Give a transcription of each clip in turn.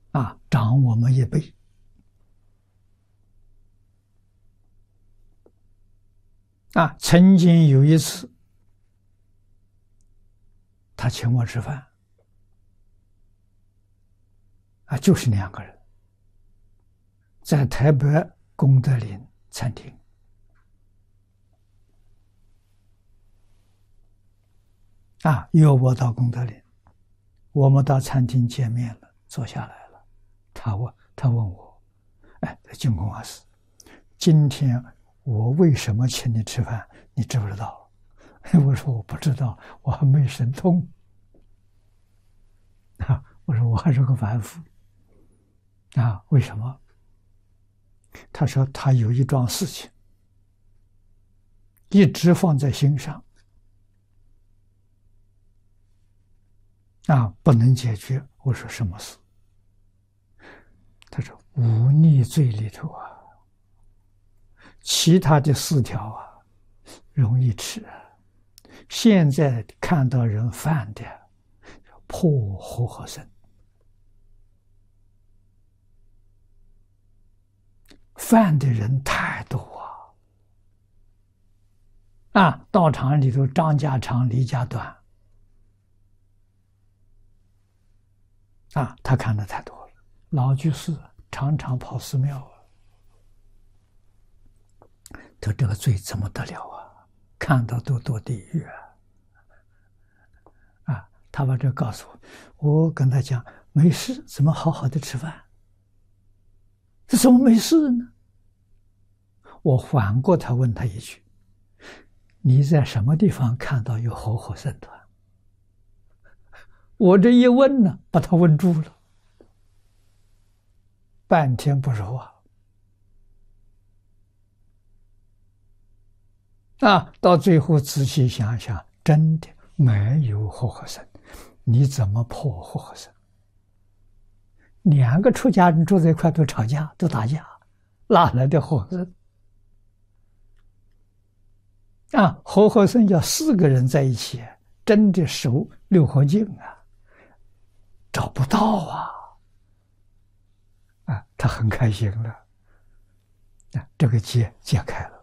长我们一辈。曾经有一次，他请我吃饭，就是2个人，在台北功德林餐厅。约我到功德林，我们到餐厅见面了，坐下来了。他问我：“净空法师，今天我为什么请你吃饭？你知不知道？”我说：“我不知道，我还没神通。”我说：“我还是个凡夫。”为什么？他说他有一桩事情一直放在心上，不能解决。我说什么事？他说忤逆罪里头其他的4条容易吃，现在看到人犯的破和合僧，犯的人太多道场里头张家长李家短他看的太多了。老居士常常跑寺庙他这个罪怎么得了看到都堕地狱他把这告诉我，我跟他讲没事，怎么好好的吃饭？这怎么没事呢？我反过头问他一句：你在什么地方看到有和合僧团？我这一问呢，把他问住了，半天不说话。到最后仔细想想，真的没有和合僧，你怎么破和合僧？2个出家人住在一块都吵架，都打架，哪来的和合僧？和合僧要4个人在一起，真的守六合敬找不到他很开心了，这个结解开了。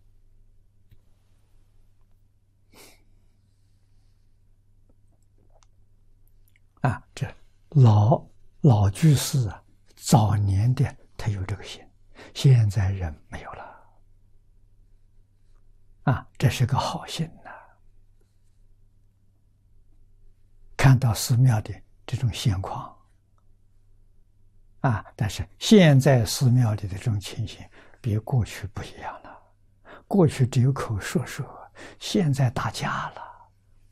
这老居士早年的他有这个心，现在人没有了这是个好心看到寺庙的这种现况但是现在寺庙里的这种情形比过去不一样了，过去只有口说，现在打架了。